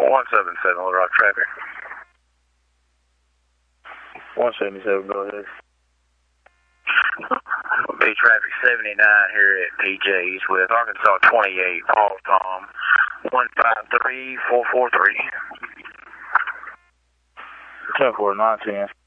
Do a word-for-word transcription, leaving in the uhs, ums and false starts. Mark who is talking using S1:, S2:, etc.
S1: one seven seven, Little Rock traffic.
S2: one seventy-seven, go ahead.
S1: B traffic seventy-nine here at P J's with Arkansas twenty-eight, Paul Tom, one five three four four three.
S2: ten four nine ten.